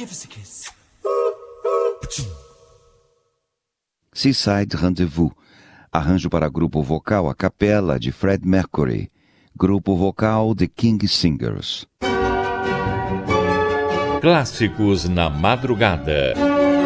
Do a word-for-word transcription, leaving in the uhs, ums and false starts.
Give us a kiss. Seaside Rendezvous. Arranjo para grupo vocal a capela de Fred Mercury. Grupo vocal The King Singers. Clássicos na madrugada.